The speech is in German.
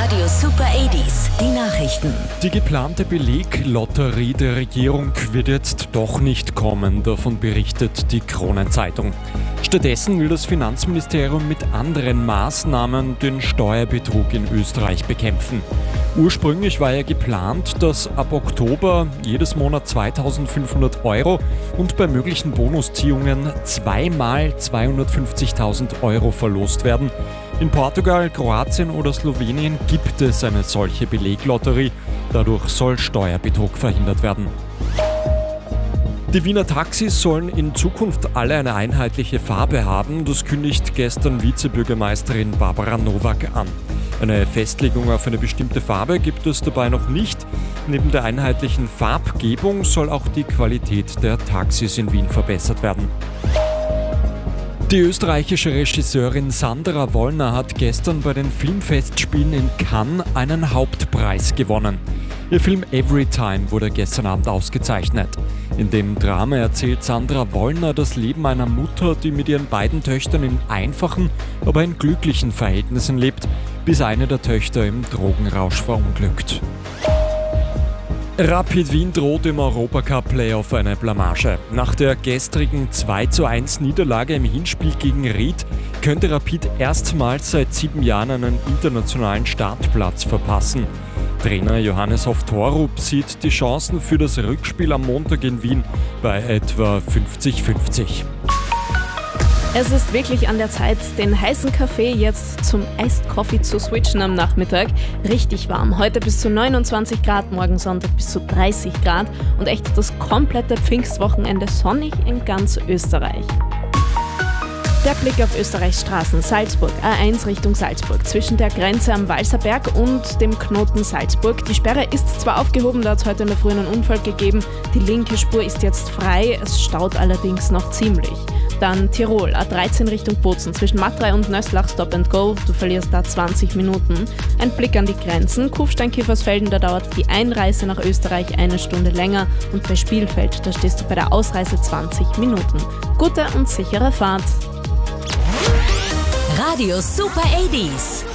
Radio Super 80s, die Nachrichten. Die geplante Beleglotterie der Regierung wird jetzt doch nicht kommen, davon berichtet die Kronenzeitung. Stattdessen will das Finanzministerium mit anderen Maßnahmen den Steuerbetrug in Österreich bekämpfen. Ursprünglich war ja geplant, dass ab Oktober jedes Monat 2.500 € und bei möglichen Bonusziehungen zweimal 250.000 € verlost werden. In Portugal, Kroatien oder Slowenien gibt es eine solche Beleglotterie. Dadurch soll Steuerbetrug verhindert werden. Die Wiener Taxis sollen in Zukunft alle eine einheitliche Farbe haben. Das kündigt gestern Vizebürgermeisterin Barbara Nowak an. Eine Festlegung auf eine bestimmte Farbe gibt es dabei noch nicht. Neben der einheitlichen Farbgebung soll auch die Qualität der Taxis in Wien verbessert werden. Die österreichische Regisseurin Sandra Wollner hat gestern bei den Filmfestspielen in Cannes einen Hauptpreis gewonnen. Ihr Film Everytime wurde gestern Abend ausgezeichnet. In dem Drama erzählt Sandra Wollner das Leben einer Mutter, die mit ihren beiden Töchtern in einfachen, aber in glücklichen Verhältnissen lebt, bis eine der Töchter im Drogenrausch verunglückt. Rapid Wien droht im Europacup-Playoff eine Blamage. Nach der gestrigen 2:1 Niederlage im Hinspiel gegen Ried könnte Rapid erstmals seit 7 Jahren einen internationalen Startplatz verpassen. Trainer Johannes Hoftorup sieht die Chancen für das Rückspiel am Montag in Wien bei etwa 50-50. Es ist wirklich an der Zeit, den heißen Kaffee jetzt zum Iced Coffee zu switchen am Nachmittag. Richtig warm. Heute bis zu 29 Grad, morgen Sonntag bis zu 30 Grad und echt das komplette Pfingstwochenende sonnig in ganz Österreich. Der Blick auf Österreichs Straßen. Salzburg, A1 Richtung Salzburg, zwischen der Grenze am Walserberg und dem Knoten Salzburg. Die Sperre ist zwar aufgehoben, da hat es heute in der Früh einen Unfall gegeben. Die linke Spur ist jetzt frei, es staut allerdings noch ziemlich. Dann Tirol, A13 Richtung Bozen, zwischen Matrei und Nöslach Stop and Go, du verlierst da 20 Minuten. Ein Blick an die Grenzen, Kufstein-Kiefersfelden, da dauert die Einreise nach Österreich 1 Stunde länger und bei Spielfeld, da stehst du bei der Ausreise 20 Minuten. Gute und sichere Fahrt. Radio Super 80s.